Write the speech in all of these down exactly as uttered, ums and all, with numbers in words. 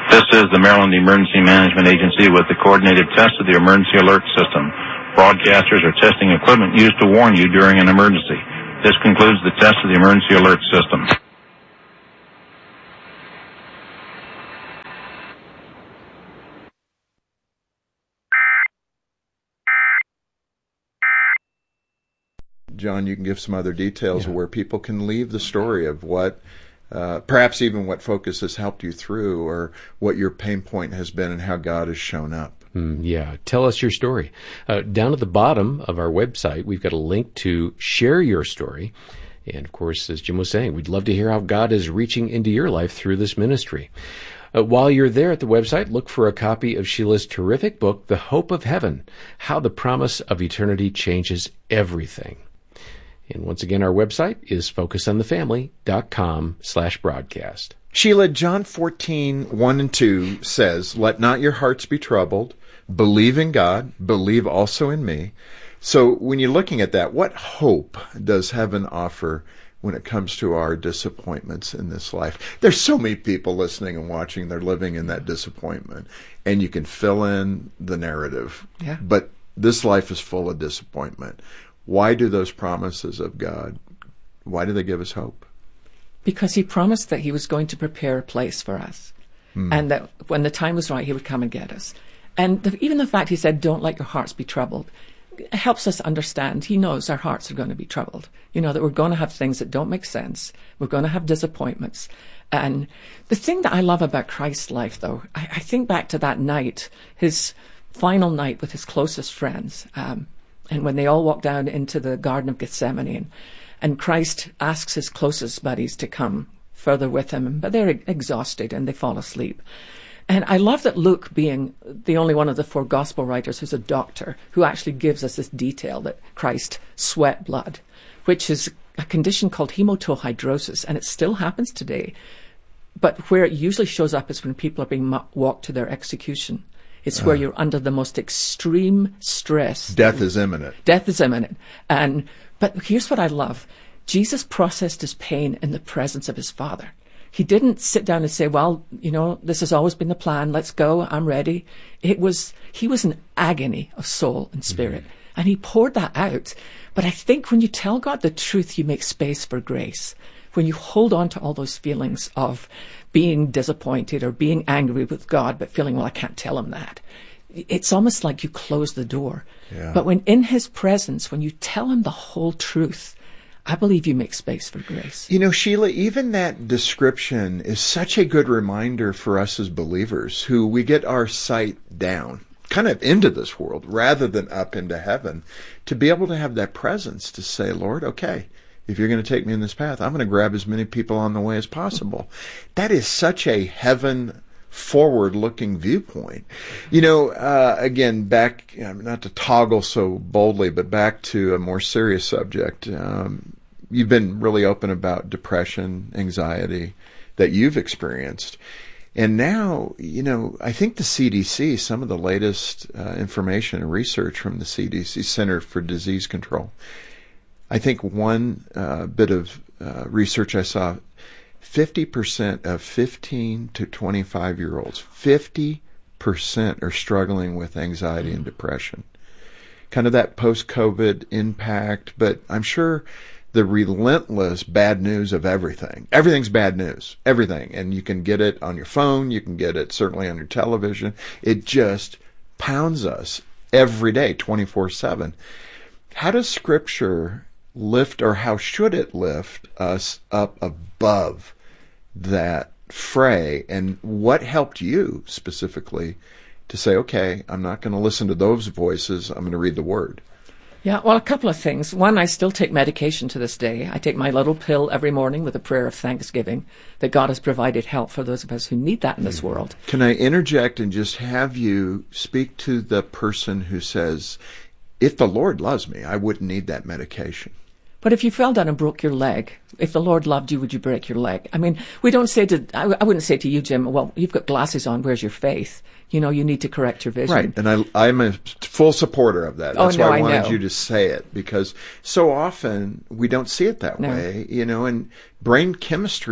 This is the Maryland Emergency Management Agency with the coordinated test of the emergency alert system. Broadcasters are testing equipment used to warn you during an emergency. This concludes the test of the emergency alert system. John, you can give some other details Yeah. of where people can leave the story of what, uh, perhaps even what Focus has helped you through, or what your pain point has been and how God has shown up. Mm, yeah, tell us your story. Uh, down at the bottom of our website, we've got a link to share your story. And of course, as Jim was saying, we'd love to hear how God is reaching into your life through this ministry. Uh, while you're there at the website, look for a copy of Sheila's terrific book, The Hope of Heaven, How the Promise of Eternity Changes Everything. And once again, our website is focusonthefamily.com slash broadcast. Sheila, John fourteen, one and two says, "Let not your hearts be troubled. Believe in God. Believe also in me." So when you're looking at that, what hope does heaven offer when it comes to our disappointments in this life? There's so many people listening and watching, they're living in that disappointment. And you can fill in the narrative. Yeah. But this life is full of disappointment. Why do those promises of God, why do they give us hope? Because he promised that he was going to prepare a place for us. Mm. And that when the time was right, he would come and get us. And the, even the fact he said, don't let your hearts be troubled, helps us understand. He knows our hearts are going to be troubled. You know, that we're going to have things that don't make sense. We're going to have disappointments. And the thing that I love about Christ's life, though, I, I think back to that night, his final night with his closest friends. Um, And when they all walk down into the Garden of Gethsemane, and, and Christ asks his closest buddies to come further with him, but they're exhausted and they fall asleep. And I love that Luke, being the only one of the four gospel writers who's a doctor, who actually gives us this detail that Christ sweat blood, which is a condition called hematohydrosis, and it still happens today. But where it usually shows up is when people are being walked to their execution. It's where you're under the most extreme stress. Death is imminent. Death is imminent. And but here's what I love. Jesus processed his pain in the presence of his Father. He didn't sit down and say, well, you know, this has always been the plan. Let's go. I'm ready. It was, he was in agony of soul and spirit. Mm-hmm. And he poured that out. But I think when you tell God the truth, you make space for grace. When you hold on to all those feelings of being disappointed or being angry with God, but feeling, well, I can't tell him that. It's almost like you close the door. Yeah. But when in his presence, when you tell him the whole truth, I believe you make space for grace. You know, Sheila, even that description is such a good reminder for us as believers who we get our sight down, kind of into this world rather than up into heaven, to be able to have that presence to say, Lord, okay, if you're going to take me in this path, I'm going to grab as many people on the way as possible. That is such a heaven forward-looking viewpoint. You know, uh, again, back, not to toggle so boldly, but back to a more serious subject. Um, you've been really open about depression, anxiety that you've experienced. And now, you know, I think the C D C, some of the latest uh, information and research from the C D C, Center for Disease Control, I think one uh, bit of uh, research I saw, fifty percent of fifteen to twenty-five-year-olds, fifty percent are struggling with anxiety and depression. Kind of that post-COVID impact, but I'm sure the relentless bad news of everything. Everything's bad news, everything. And you can get it on your phone, you can get it certainly on your television. It just pounds us every day, twenty-four seven. How does Scripture lift, or how should it lift us up above that fray? And what helped you specifically to say, okay, I'm not going to listen to those voices, I'm going to read the Word? Yeah, well, a couple of things. One, I still take medication to this day. I take my little pill every morning with a prayer of thanksgiving that God has provided help for those of us who need that in this world. Can I interject and just have you speak to the person who says, if the Lord loves me, I wouldn't need that medication? But if you fell down and broke your leg, if the Lord loved you, would you break your leg? I mean, we don't say to, I, I wouldn't say to you, Jim, well, you've got glasses on, where's your faith? You know, you need to correct your vision. Right, and I, I'm a full supporter of that. That's oh, no, why I wanted I know. you to say it, because so often we don't see it that no. way, you know, and brain chemistry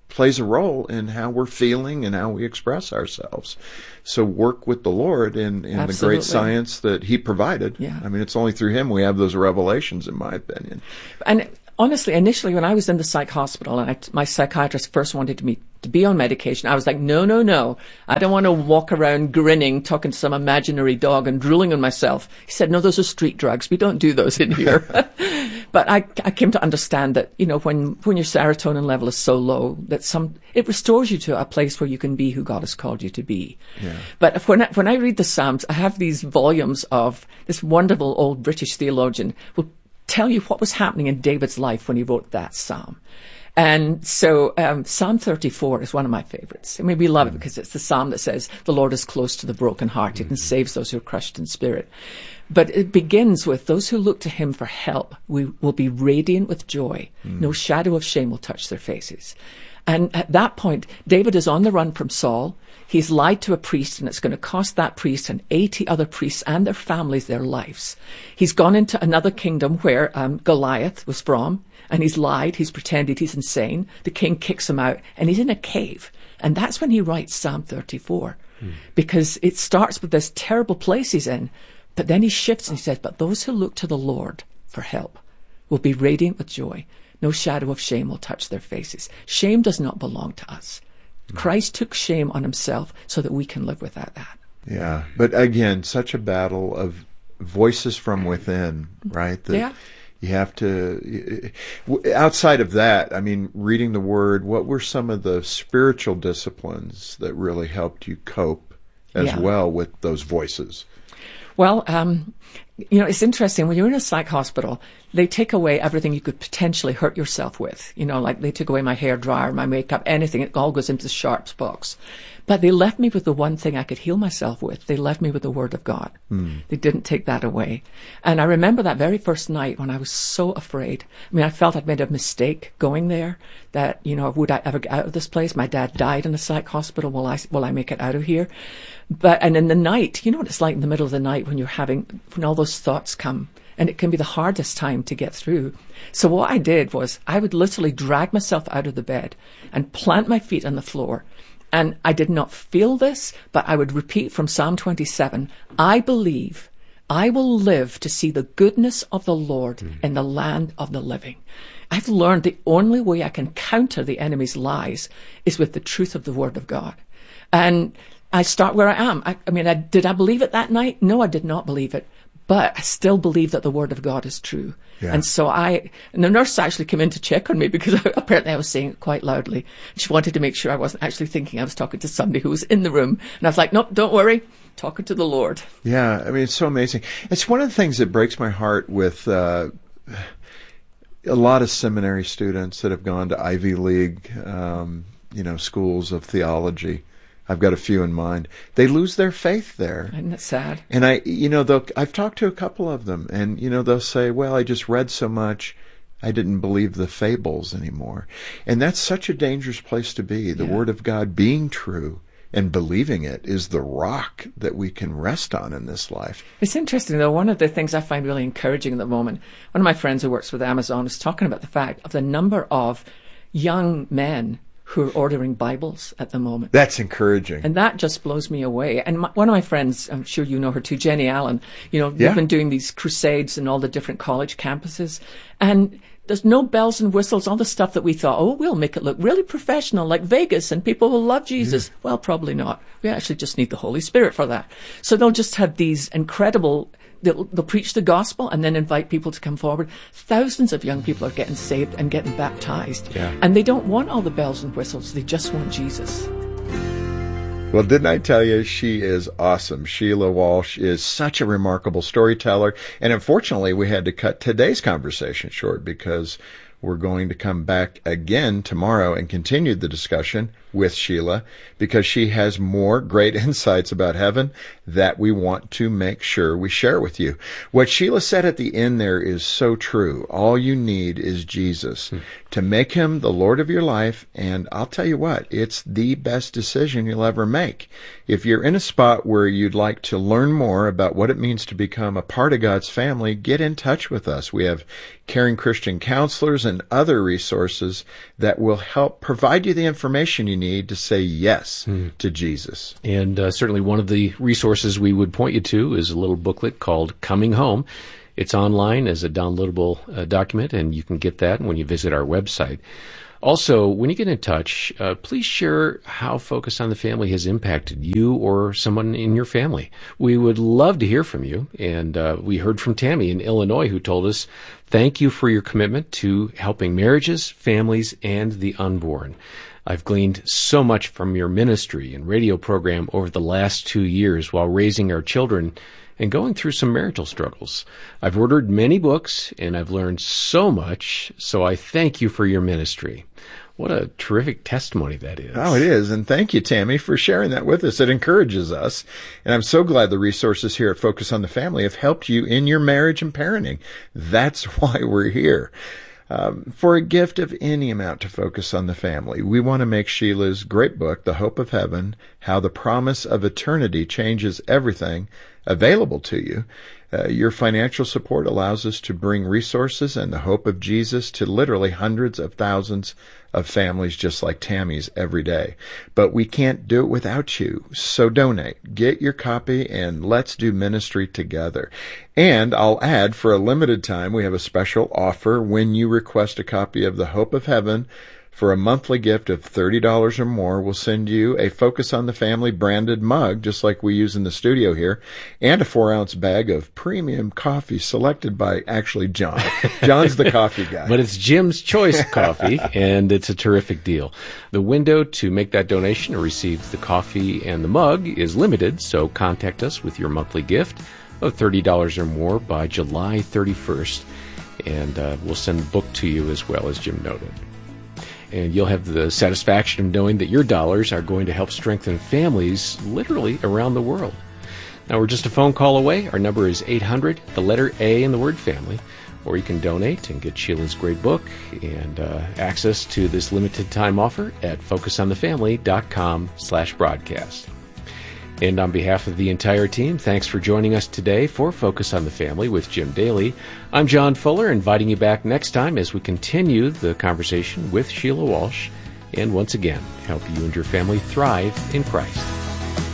plays a role in how we're feeling and how we express ourselves. So work with the Lord in, in the great science that He provided. Yeah. I mean, it's only through Him we have those revelations, in my opinion. And honestly, initially when I was in the psych hospital and I, my psychiatrist first wanted me to be on medication, I was like, no, no, no. I don't want to walk around grinning, talking to some imaginary dog and drooling on myself. He said, no, those are street drugs. We don't do those in here. But I, I came to understand that, you know, when, when your serotonin level is so low, that some, it restores you to a place where you can be who God has called you to be. Yeah. But when I, when I read the Psalms, I have these volumes of this wonderful old British theologian will tell you what was happening in David's life when he wrote that psalm. And so um, Psalm thirty-four is one of my favorites. I mean, we love mm. it because it's the psalm that says, the Lord is close to the brokenhearted mm. and saves those who are crushed in spirit. But it begins with, those who look to Him for help we will be radiant with joy. Mm. No shadow of shame will touch their faces. And at that point, David is on the run from Saul. He's lied to a priest, and it's going to cost that priest and eighty other priests and their families their lives. He's gone into another kingdom where um, Goliath was from, and he's lied. He's pretended he's insane. The king kicks him out, and he's in a cave. And that's when he writes Psalm thirty-four, hmm. because it starts with this terrible place he's in, but then he shifts and he says, but those who look to the Lord for help will be radiant with joy. No shadow of shame will touch their faces. Shame does not belong to us. Christ took shame on Himself so that we can live without that. Yeah, but again, such a battle of voices from within, right? That yeah. You have to, outside of that, I mean, reading the Word, what were some of the spiritual disciplines that really helped you cope as yeah. well with those voices? Well, um, you know, it's interesting. When you're in a psych hospital, they take away everything you could potentially hurt yourself with. You know, like they took away my hair dryer, my makeup, anything. It all goes into the sharps box. But they left me with the one thing I could heal myself with. They left me with the Word of God. Mm. They didn't take that away. And I remember that very first night when I was so afraid. I mean, I felt I'd made a mistake going there, that, you know, would I ever get out of this place? My dad died in a psych hospital. Will I, will I make it out of here? But, and in the night, you know what it's like in the middle of the night when you're having, when all those thoughts come, and it can be the hardest time to get through. So what I did was I would literally drag myself out of the bed and plant my feet on the floor. And I did not feel this, but I would repeat from Psalm twenty-seven, I believe I will live to see the goodness of the Lord mm. in the land of the living. I've learned the only way I can counter the enemy's lies is with the truth of the Word of God. And I start where I am. I, I mean, I, did I believe it that night? No, I did not believe it. But I still believe that the Word of God is true. Yeah. And so I, and the nurse actually came in to check on me because I, apparently I was saying it quite loudly. She wanted to make sure I wasn't actually thinking I was talking to somebody who was in the room. And I was like, nope, don't worry, talking to the Lord. Yeah, I mean, it's so amazing. It's one of the things that breaks my heart with uh, a lot of seminary students that have gone to Ivy League, um, you know, schools of theology. I've got a few in mind. They lose their faith there. Isn't that sad? And I, you know, they'll, I've talked to a couple of them, and, you know, they'll say, well, I just read so much, I didn't believe the fables anymore. And that's such a dangerous place to be. The yeah. Word of God being true and believing it is the rock that we can rest on in this life. It's interesting, though. One of the things I find really encouraging at the moment, one of my friends who works with Amazon is talking about the fact of the number of young men who are ordering Bibles at the moment. That's encouraging. And that just blows me away. And my, one of my friends, I'm sure you know her too, Jenny Allen, you know, yeah. they've been doing these crusades in all the different college campuses. And there's no bells and whistles, all the stuff that we thought, oh, we'll make it look really professional like Vegas and people will love Jesus. Yeah. Well, probably not. We actually just need the Holy Spirit for that. So they'll just have these incredible, they'll, they'll preach the gospel and then invite people to come forward. Thousands of young people are getting saved and getting baptized. Yeah. And they don't want all the bells and whistles. They just want Jesus. Well, didn't I tell you, she is awesome. Sheila Walsh is such a remarkable storyteller. And unfortunately, we had to cut today's conversation short because we're going to come back again tomorrow and continue the discussion with Sheila because she has more great insights about heaven that we want to make sure we share with you. What Sheila said at the end there is so true. All you need is Jesus. Hmm. To make him the Lord of your life, and I'll tell you what, it's the best decision you'll ever make. If you're in a spot where you'd like to learn more about what it means to become a part of God's family, get in touch with us. We have caring Christian counselors and other resources that will help provide you the information you need to say yes hmm. to Jesus. And uh, certainly one of the resources we would point you to is a little booklet called Coming Home. It's online as a downloadable uh, document, and you can get that when you visit our website. Also, when you get in touch, uh, please share how Focus on the Family has impacted you or someone in your family. We would love to hear from you, and uh, we heard from Tammy in Illinois who told us, thank you for your commitment to helping marriages, families, and the unborn. I've gleaned so much from your ministry and radio program over the last two years while raising our children and going through some marital struggles. I've ordered many books, and I've learned so much, so I thank you for your ministry. What a terrific testimony that is. Oh, it is. And thank you, Tammy, for sharing that with us. It encourages us. And I'm so glad the resources here at Focus on the Family have helped you in your marriage and parenting. That's why we're here. Um, for a gift of any amount to Focus on the Family, we want to make Sheila's great book, The Hope of Heaven, How the Promise of Eternity Changes Everything, available to you. Uh, your financial support allows us to bring resources and the hope of Jesus to literally hundreds of thousands of families just like Tammy's every day. But we can't do it without you. So donate. Get your copy and let's do ministry together. And I'll add, for a limited time, we have a special offer when you request a copy of The Hope of Heaven. For a monthly gift of thirty dollars or more, we'll send you a Focus on the Family branded mug, just like we use in the studio here, and a four-ounce bag of premium coffee selected by, actually, John. John's the coffee guy. But it's Jim's Choice coffee, and it's a terrific deal. The window to make that donation or receive the coffee and the mug is limited, so contact us with your monthly gift of thirty dollars or more by July thirty-first, and uh, we'll send the book to you as well, as Jim noted. And you'll have the satisfaction of knowing that your dollars are going to help strengthen families literally around the world. Now, we're just a phone call away. Our number is eight hundred, the letter A in the word family. Or you can donate and get Sheila's great book and uh, access to this limited time offer at focusonthefamily.com slash broadcast. And on behalf of the entire team, thanks for joining us today for Focus on the Family with Jim Daly. I'm John Fuller, inviting you back next time as we continue the conversation with Sheila Walsh and once again help you and your family thrive in Christ.